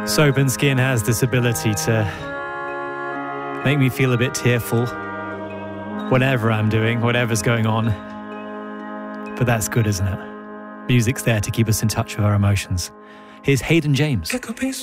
Soap Skin has this ability to make me feel a bit tearful whatever I'm doing, whatever's going on. But that's good, isn't it? Music's there to keep us in touch with our emotions. Here's Hayden James.